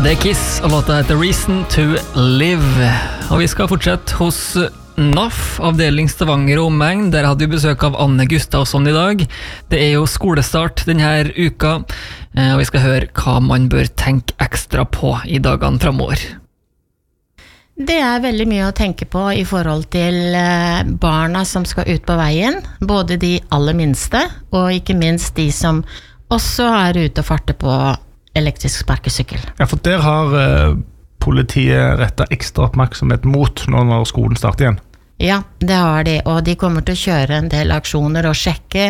Det Kiss, og låta heter Reason to Live. Og vi skal fortsette hos NAF, avdeling Stavanger og omegn. Der hadde vi besøk av Anne Gustavsson i dag. Det jo skolestart denne uka, og vi skal høre hva man bør tenke ekstra på i dagene fremover. Det veldig mye å tenke på i forhold til barna som skal ut på veien, både de aller minste, og ikke minst de som også ute og farter på elektrisk sparkesykkel. Ja, for der har politiet rettet ekstra oppmerksomhet mot når skolen starter igjen. Ja, det har de, og de kommer til å kjøre en del aksjoner og sjekke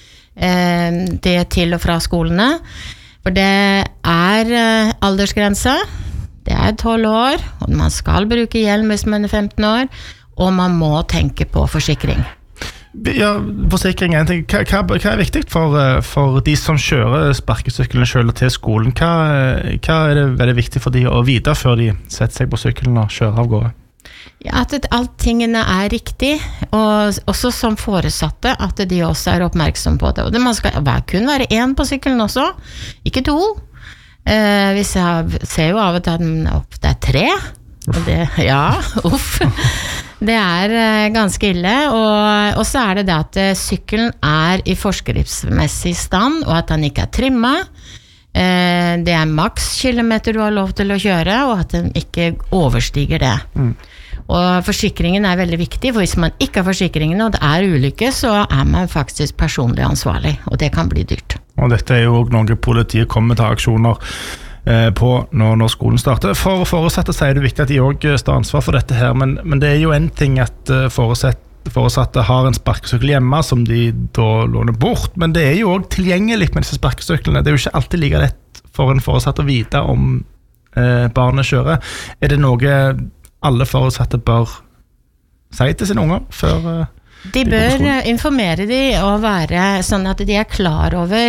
det til og fra skolene, for det aldersgrense. Det 12 år, og man skal bruke hjelm hvis man 15 år, og man må tenke på forsikring. Ja, forsikring en ting. Hva viktig for de som kjører sparkesykkelen selv til skolen? Hva det veldig viktig for de å vite før de setter seg på sykkelen og kjører av gårde? Ja, at alt tingene riktig, og også som foresatte, at de også oppmerksom på det. Og man skal kun være en på sykkelen også, ikke 2. Vi ser jo av og til at det 3, og det, ja, uff. Det ganske ille, og så det at sykkelen i forskriftsmessig stand, og at den ikke trimmet. Det maks kilometer du har lov til å kjøre, og at den ikke overstiger det. Og forsikringen veldig viktig, for hvis man ikke har forsikringen, og det ulykke, så man faktisk personlig ansvarlig, og det kan bli dyrt. Og dette jo noe politiet kommer til aksjoner på når skolen starter. For foresatte sier det viktig at de også står ansvar for dette her, men det jo en ting at foresatte har en sparkesykkel hjemme som de da låner bort, men det jo også tilgjengelig med disse sparkesyklene. Det jo ikke alltid like lett for en foresatt å vite om barnet kjører. Det noe alle foresatte bør si til sine unger før de bør informere de og være sånn at de klar over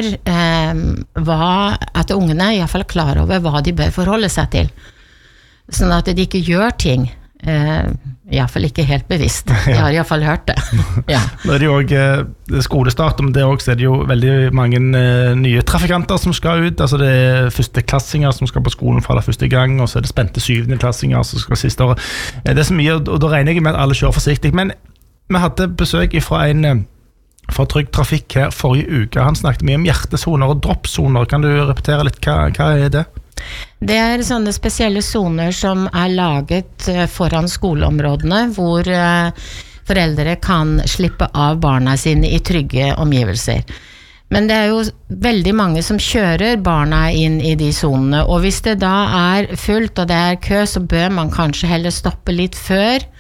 at ungene I hvert fall klar over hva de bør forholde seg til. Sånn at de ikke gjør ting I hvert fall ikke helt bevisst. Jeg har I hvert fall hørt det. Ja. Nå det jo også skolestart, men det også det jo veldig mange nye trafikanter som skal ut. Altså det førsteklassinger som skal på skolen for første gang, og så det spente 7.-klassinger som skal siste året. Det så mye, og da regner jeg med at alle kjører forsiktig, men vi hadde besøk fra fra Trygg Trafikk her forrige uke. Han snakket mye om hjertesoner og droppsoner. Kan du repetere litt? Hva det? Det sånne spesielle zoner som laget foran skoleområdene, hvor foreldre kan slippe av barna sine I trygge omgivelser. Men det jo veldig mange som kjører barna inn I de zonene, og hvis det da fullt og det kø, så bør man kanskje heller stoppe litt før